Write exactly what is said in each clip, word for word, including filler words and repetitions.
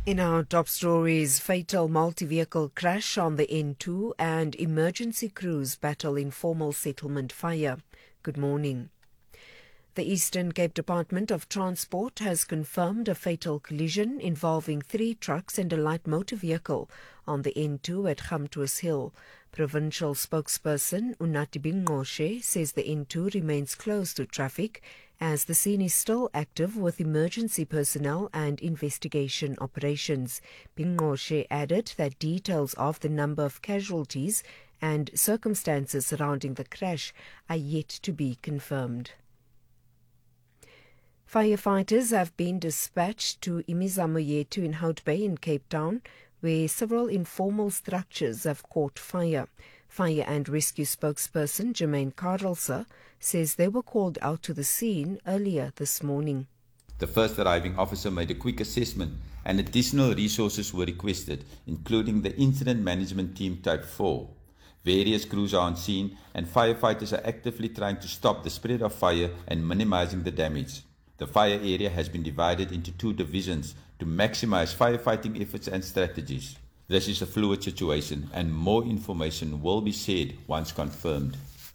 In our top stories, fatal multi-vehicle crash on the N two and emergency crews battle informal settlement fire. Good morning. The Eastern Cape Department of Transport has confirmed a fatal collision involving three trucks and a light motor vehicle on the N two at Gamtoos Hill. Provincial spokesperson Unathi Bingqoshe says the N two remains closed to traffic as the scene is still active with emergency personnel and investigation operations. Bingqoshe added that details of the number of casualties and circumstances surrounding the crash are yet to be confirmed. Firefighters have been dispatched to Imizamo Yethu in Hout Bay in Cape Town, where several informal structures have caught fire. Fire and Rescue spokesperson Jermaine Carlser says they were called out to the scene earlier this morning. The first arriving officer made a quick assessment and additional resources were requested, including the Incident Management Team Type four. Various crews are on scene and firefighters are actively trying to stop the spread of fire and minimizing the damage. The fire area has been divided into two divisions to maximize firefighting efforts and strategies. This is a fluid situation and more information will be shared once confirmed.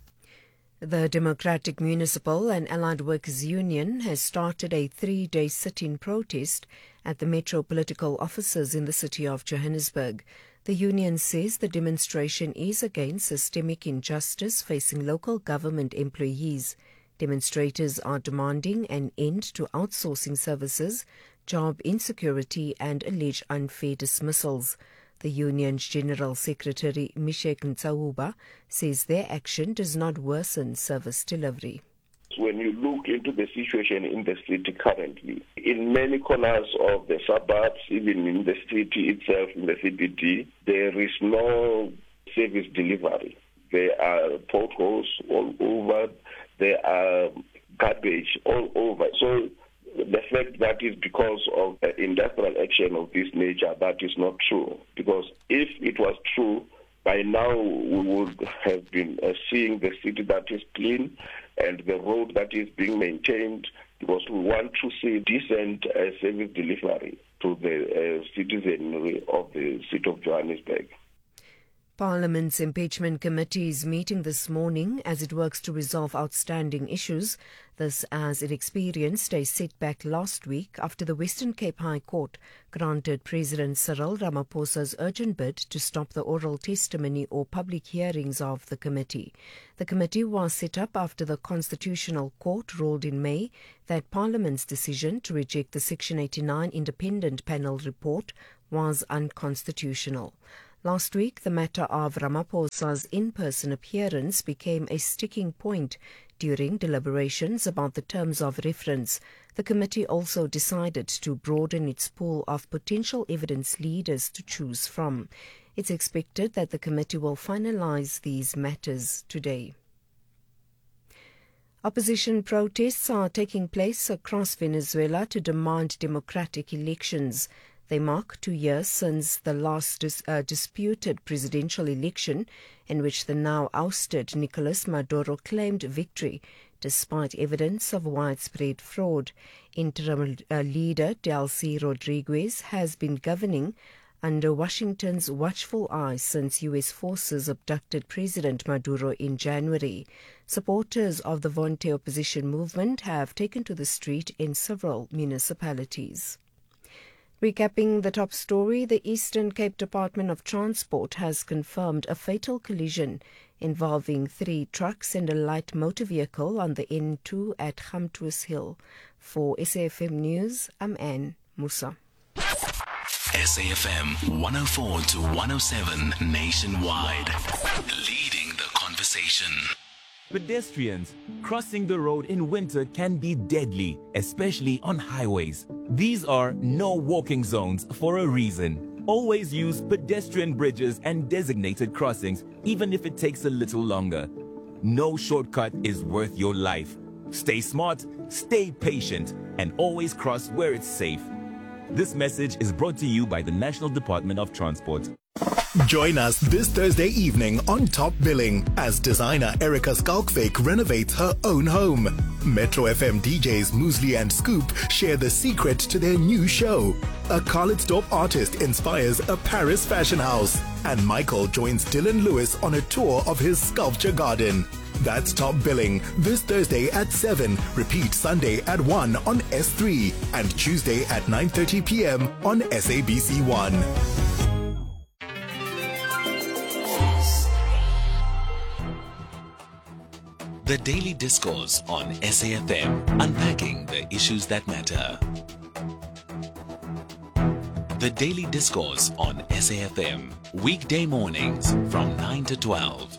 The Democratic Municipal and Allied Workers Union has started a three-day sit-in protest at the Metro political offices in the city of Johannesburg. The union says the demonstration is against systemic injustice facing local government employees. Demonstrators are demanding an end to outsourcing services, job insecurity and alleged unfair dismissals. The union's General Secretary Mishek Ntsahuba says their action does not worsen service delivery. When you look into the situation in the city currently, in many corners of the suburbs, even in the city itself, in the C B D, there is no service delivery. There are potholes all over, there are garbage all over. So the fact that is because of uh, industrial action of this nature, that is not true. Because if it was true, by now we would have been uh, seeing the city that is clean and the road that is being maintained, because we want to see decent uh, service delivery to the uh, citizenry of the city of Johannesburg. Parliament's Impeachment Committee is meeting this morning as it works to resolve outstanding issues. This as it experienced a setback last week after the Western Cape High Court granted President Cyril Ramaphosa's urgent bid to stop the oral testimony or public hearings of the committee. The committee was set up after the Constitutional Court ruled in May that Parliament's decision to reject the Section eighty-nine independent panel report was unconstitutional. Last week, the matter of Ramaphosa's in-person appearance became a sticking point during deliberations about the terms of reference. The committee also decided to broaden its pool of potential evidence leaders to choose from. It's expected that the committee will finalize these matters today. Opposition protests are taking place across Venezuela to demand democratic elections. They mark two years since the last dis, uh, disputed presidential election in which the now ousted Nicolas Maduro claimed victory despite evidence of widespread fraud. Interim uh, leader Delcy Rodriguez has been governing under Washington's watchful eye since U S forces abducted President Maduro in January. Supporters of the Vonte opposition movement have taken to the street in several municipalities. Recapping the top story, the Eastern Cape Department of Transport has confirmed a fatal collision involving three trucks and a light motor vehicle on the N two at Gamtoos Hill. For S A F M News, I'm Anne Musa. S A F M one oh four to one oh seven nationwide, leading the conversation. Pedestrians crossing the road in winter can be deadly, especially on highways. These are no walking zones for a reason. Always use pedestrian bridges and designated crossings, even if it takes a little longer. No shortcut is worth your life. Stay smart, stay patient, and always cross where it's safe. This message is brought to you by the National Department of Transport. Join us this Thursday evening on Top Billing as designer Erica Skalkvik renovates her own home. Metro F M D Js Muesli and Scoop share the secret to their new show. A Carlitsdorp artist inspires a Paris fashion house. And Michael joins Dylan Lewis on a tour of his sculpture garden. That's Top Billing this Thursday at seven, repeat Sunday at one on S three, and Tuesday at nine thirty p.m. on S A B C one. The Daily Discourse on S A F M, unpacking the issues that matter. The Daily Discourse on S A F M, weekday mornings from nine to twelve.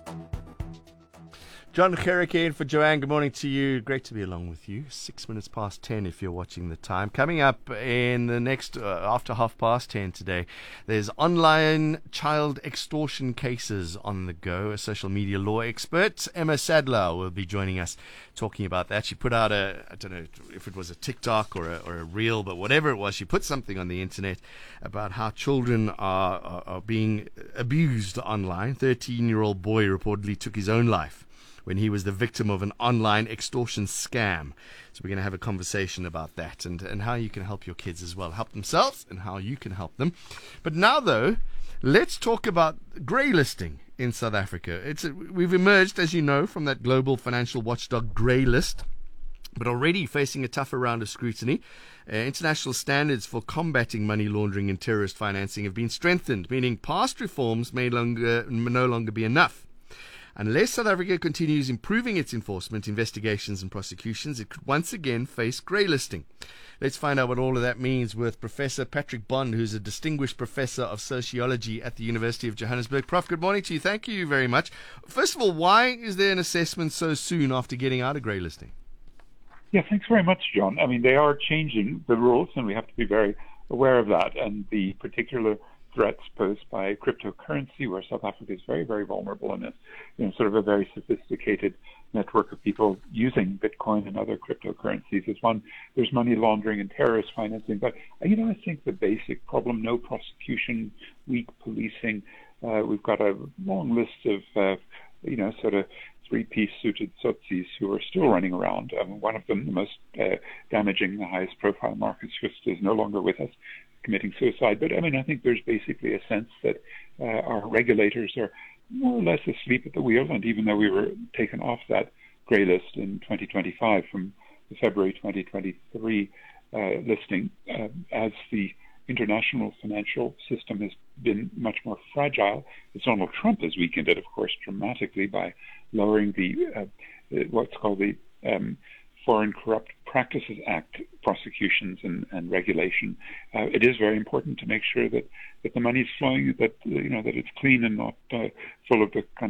John Gericke in for Joanne. Good morning to you. Great to be along with you. Six minutes past ten if you're watching the time. Coming up in the next, uh, after half past ten today, there's online child extortion cases on the go. A social media law expert, Emma Sadler, will be joining us talking about that. She put out a, I don't know if it was a TikTok or a, or a reel, but whatever it was, she put something on the internet about how children are, are, are being abused online. thirteen-year-old boy reportedly took his own life when he was the victim of an online extortion scam. So we're going to have a conversation about that and, and how you can help your kids as well. Help themselves and how you can help them. But now, though, let's talk about grey listing in South Africa. It's a, we've emerged, as you know, from that global financial watchdog grey list, but already facing a tougher round of scrutiny. Uh, international standards for combating money laundering and terrorist financing have been strengthened, meaning past reforms may longer, no longer be enough. Unless South Africa continues improving its enforcement, investigations and prosecutions, it could once again face grey listing. Let's find out what all of that means with Professor Patrick Bond, who's a distinguished professor of sociology at the University of Johannesburg. Prof, good morning to you. Thank you very much. First of all, why is there an assessment so soon after getting out of grey listing? Yeah, thanks very much, John. I mean, they are changing the rules, and we have to be very aware of that. And the particular threats posed by cryptocurrency, where South Africa is very, very vulnerable in it, you know, sort of a very sophisticated network of people using Bitcoin and other cryptocurrencies is one. There's money laundering and terrorist financing, but you know, I think the basic problem: no prosecution, weak policing. Uh, we've got a long list of, uh, you know, sort of three-piece suited Tsotsis who are still running around. Um, one of them, the most uh, damaging, the highest profile, Marcus Just, is no longer with us, committing suicide. But I mean, I think there's basically a sense that uh, our regulators are more or less asleep at the wheel. And even though we were taken off that grey list in twenty twenty-five from the February twenty twenty-three uh, listing, uh, as the international financial system has been much more fragile, as Donald Trump has weakened it, of course, dramatically by lowering the uh, what's called the um, Foreign Corrupt Practices Act prosecutions and, and regulation. Uh, it is very important to make sure that, that the money is flowing, that you know that it's clean and not uh, full of the kind